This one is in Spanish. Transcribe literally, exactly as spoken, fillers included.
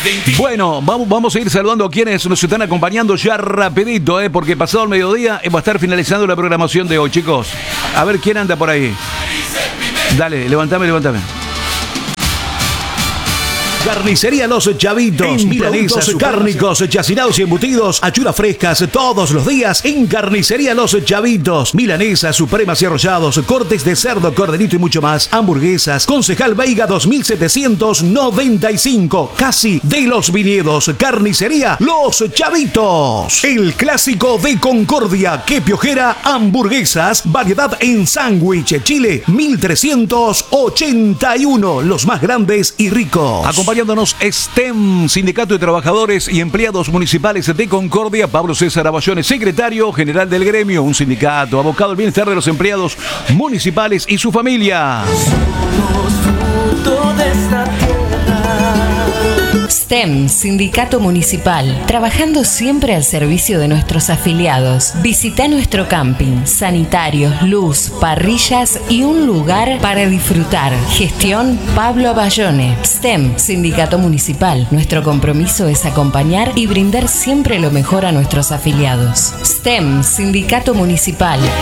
Bueno, vamos, vamos a ir saludando a quienes nos están acompañando ya rapidito, ¿eh? Porque pasado el mediodía va a estar finalizando la programación de hoy, chicos. A ver quién anda por ahí. Dale, levantame, levantame. Carnicería Los Chavitos, milanesas, cárnicos, chacinados y embutidos, achuras frescas todos los días en Carnicería Los Chavitos, milanesas, supremas y arrollados, cortes de cerdo, corderito y mucho más, hamburguesas, Concejal Veiga dos mil setecientos noventa y cinco, casi de Los Viñedos, Carnicería Los Chavitos, el clásico de Concordia, que piojera, hamburguesas, variedad en sándwich, Chile mil trescientos ochenta y uno, los más grandes y ricos. Acompañándonos S T E M, Sindicato de Trabajadores y Empleados Municipales de Concordia, Pablo César Abayone, secretario general del gremio, un sindicato abocado al bienestar de los empleados municipales y su familia. Somos fruto de esta tierra. S T E M, Sindicato Municipal, trabajando siempre al servicio de nuestros afiliados. Visita nuestro camping, sanitarios, luz, parrillas y un lugar para disfrutar. Gestión Pablo Abayone. S T E M, Sindicato Municipal. Nuestro compromiso es acompañar y brindar siempre lo mejor a nuestros afiliados. S T E M, Sindicato Municipal.